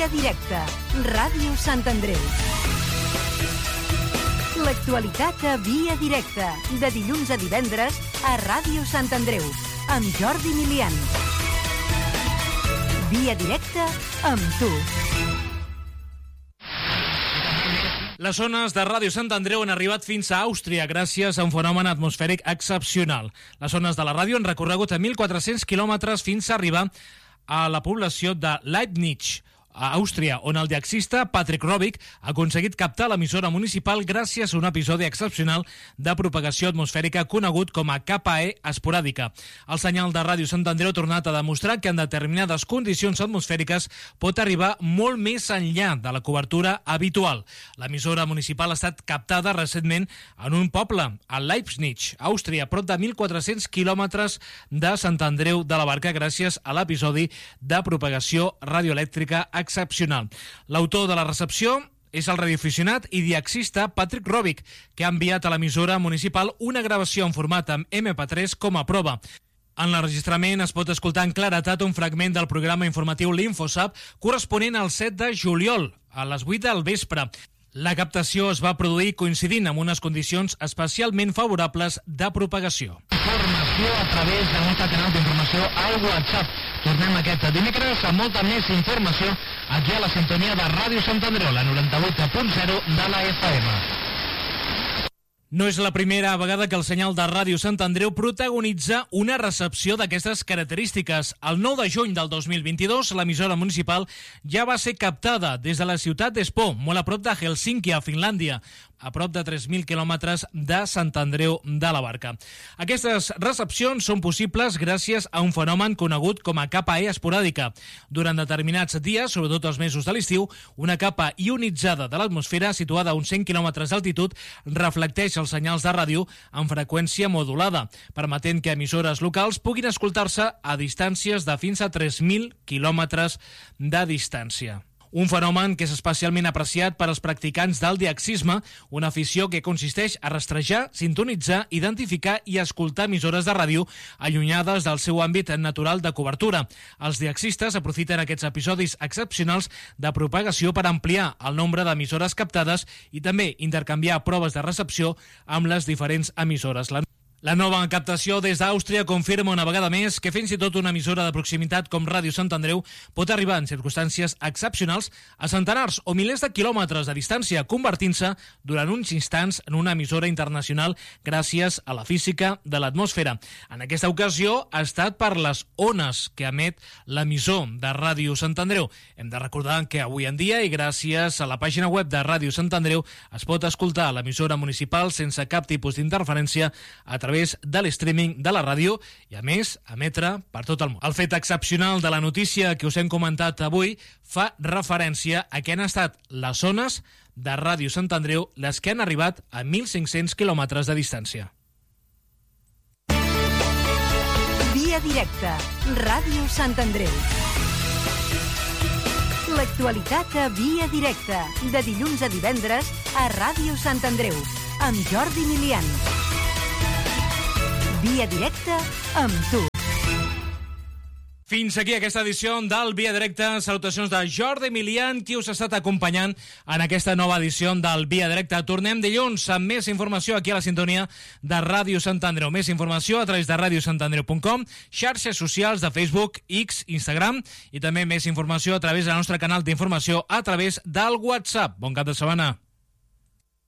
Via Directa, Ràdio Sant Andreu. L'actualitat a Via Directa, de dilluns a divendres a Ràdio Sant Andreu, amb Jordi Milian. Via Directa amb tu. Les zones de Ràdio Sant Andreu han arribat fins a Àustria gràcies a un fenomen atmosfèric excepcional. Les zones de la ràdio han recorregut a 1.400 quilòmetres fins a arribar a la població de Leibnitz, a Àustria, on el diaxista Patrick Robic ha aconseguit captar l'emissora municipal gràcies a un episodi excepcional de propagació atmosfèrica conegut com a KPE esporàdica. El senyal de Ràdio Sant Andreu ha tornat a demostrar que en determinades condicions atmosfèriques pot arribar molt més enllà de la cobertura habitual. L'emissora municipal ha estat captada recentment en un poble, a Leibnitz, Àustria, a prop de 1.400 quilòmetres de Sant Andreu de la Barca, gràcies a l'episodi de propagació radioelèctrica excepcional. L'autor de la recepció és el radioaficionat i diaxista Patrick Robic, que ha enviat a l'emissora municipal una gravació en format amb MP3 com a prova. En l'enregistrament es pot escoltar en claretat un fragment del programa informatiu l'Infosap corresponent al 7 de juliol, a les 8 del vespre. La captació es va produir coincidint amb unes condicions especialment favorables de propagació. Informació a través del nostre canal d'informació al WhatsApp. Tornem aquest dimecres amb molta més informació aquí a la sintonia de Ràdio Sant Andreu, la 98.0 de la FM. No és la primera vegada que el senyal de Ràdio Sant Andreu protagonitza una recepció d'aquestes característiques. El 9 de juny del 2022, l'emissora municipal ja va ser captada des de la ciutat d'Espoo, molt a prop de Hèlsinki, a Finlàndia, a prop de 3.000 quilòmetres de Sant Andreu de la Barca. Aquestes recepcions són possibles gràcies a un fenomen conegut com a capa E esporàdica. Durant determinats dies, sobretot els mesos de l'estiu, una capa ionitzada de l'atmosfera situada a uns 100 quilòmetres d'altitud reflecteix els senyals de ràdio en freqüència modulada, permetent que emissores locals puguin escoltar-se a distàncies de fins a 3.000 quilòmetres de distància. Un fenomen que és especialment apreciat per als practicants del diaxisme, una afició que consisteix a rastrejar, sintonitzar, identificar i escoltar emissores de ràdio allunyades del seu àmbit natural de cobertura. Els diaxistes aprofiten aquests episodis excepcionals de propagació per ampliar el nombre d'emissores captades i també intercanviar proves de recepció amb les diferents emissores. La nova captació des d'Àustria confirma una vegada més que fins i tot una emissora de proximitat com Ràdio Sant Andreu pot arribar en circumstàncies excepcionals a centenars o milers de quilòmetres de distància, convertint-se durant uns instants en una emissora internacional gràcies a la física de l'atmosfera. En aquesta ocasió ha estat per les ones que emet l'emissor de Ràdio Sant Andreu. Hem de recordar que avui en dia, i gràcies a la pàgina web de Ràdio Sant Andreu, es pot escoltar l'emissora municipal sense cap tipus d'interferència a través de l'streaming de la ràdio i, a més, emetre per tot el món. El fet excepcional de la notícia que us hem comentat avui fa referència a que han estat les zones de Ràdio Sant Andreu les que han arribat a 1.500 quilòmetres de distància. Via Directa, Ràdio Sant Andreu. L'actualitat a Via Directa, de dilluns a divendres a Ràdio Sant Andreu, amb Jordi Milian. Via Directa amb tu. Fins aquí aquesta edició del Via Directa. Salutacions de Jordi Milian, qui us ha estat acompanyant en aquesta nova edició del Via Directa. Tornem dilluns amb més informació aquí a la sintonia de Ràdio Sant Andreu. Més informació a través de radiosantandreu.com, xarxes socials de Facebook, X, Instagram i també més informació a través del nostre canal d'informació a través del WhatsApp. Bon cap de setmana.